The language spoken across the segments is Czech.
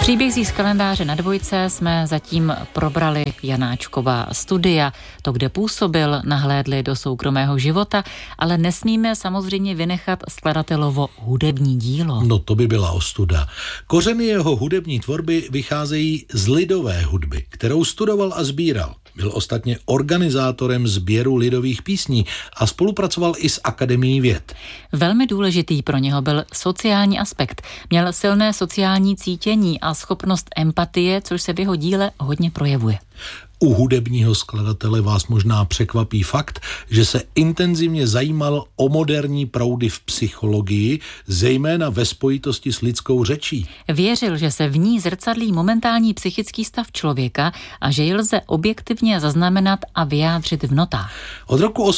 Příběh z kalendáře na Dvojce jsme zatím probrali Janáčkova studia, to, kde působil, nahlédli do soukromého života, ale nesmíme samozřejmě vynechat skladatelovo hudební dílo. No to by byla ostuda. Kořeny jeho hudební tvorby vycházejí z lidové hudby, kterou studoval a sbíral. Byl ostatně organizátorem sběru lidových písní a spolupracoval i s Akademií věd. Velmi důležitý pro něho byl sociální aspekt. Měl silné sociální cítění a schopnost empatie, což se v jeho díle hodně projevuje. U hudebního skladatele vás možná překvapí fakt, že se intenzivně zajímal o moderní proudy v psychologii, zejména ve spojitosti s lidskou řečí. Věřil, že se v ní zrcadlí momentální psychický stav člověka a že ji lze objektivně zaznamenat a vyjádřit v notách. Od roku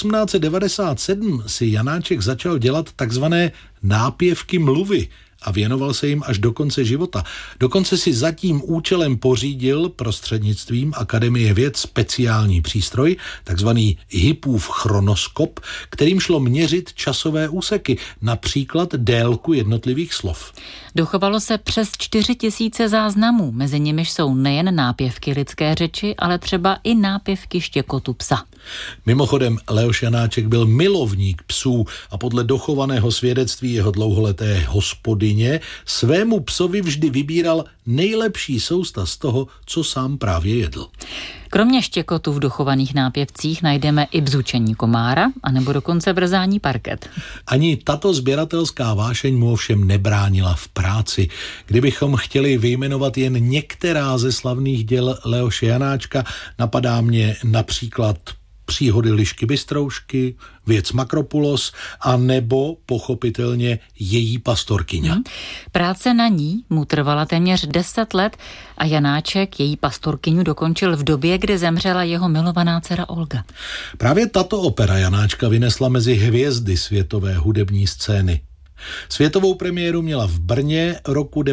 1897 si Janáček začal dělat takzvané nápěvky mluvy a věnoval se jim až do konce života. Dokonce si za tím účelem pořídil prostřednictvím Akademie věd speciální přístroj, takzvaný Hippův chronoskop, kterým šlo měřit časové úseky, například délku jednotlivých slov. Dochovalo se přes 4000 záznamů, mezi nimiž jsou nejen nápěvky lidské řeči, ale třeba i nápěvky štěkotu psa. Mimochodem, Leoš Janáček byl milovník psů a podle dochovaného svědectví jeho dlouholeté hospodyně svému psovi vždy vybíral nejlepší sousta z toho, co sám právě jedl. Kromě štěkotu v dochovaných nápěvcích najdeme i bzučení komára, anebo dokonce brzání parket. Ani tato sběratelská vášeň mu ovšem nebránila v práci. Kdybychom chtěli vyjmenovat jen některá ze slavných děl Leoše Janáčka, napadá mě například Příhody Lišky Bystroušky, Věc Makropulos a nebo pochopitelně Její pastorkyňa. Práce na ní mu trvala téměř 10 let a Janáček její pastorkyňu dokončil v době, kdy zemřela jeho milovaná dcera Olga. Právě tato opera Janáčka vynesla mezi hvězdy světové hudební scény. Světovou premiéru měla v Brně roku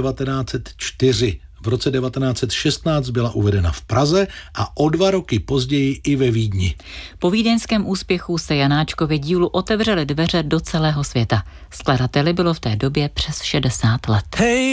1904. V roce 1916 byla uvedena v Praze a o 2 roky později i ve Vídni. Po vídeňském úspěchu se Janáčkově dílu otevřely dveře do celého světa. Skladateli bylo v té době přes 60 let.